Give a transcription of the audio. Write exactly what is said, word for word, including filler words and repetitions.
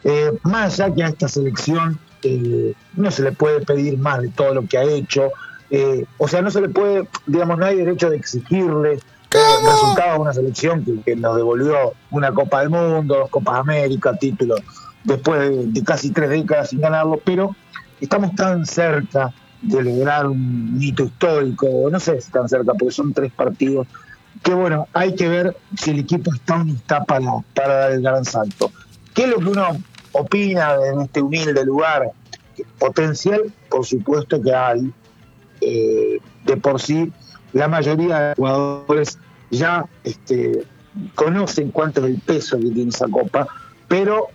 Eh, más allá que a esta selección eh, no se le puede pedir más de todo lo que ha hecho, eh, o sea, no se le puede, digamos, no hay derecho de exigirle eh, resultados a una selección que, que nos devolvió una Copa del Mundo, dos Copas América, títulos, después de, de casi tres décadas sin ganarlo, pero estamos tan cerca de lograr un hito histórico, o no sé si tan cerca, porque son tres partidos, que bueno, hay que ver si el equipo está o no está para, para dar el gran salto. ¿Qué es lo que uno opina en este humilde lugar? Potencial, por supuesto que hay. Eh, de por sí, la mayoría de jugadores ya este, conocen cuánto es el peso que tiene esa copa, pero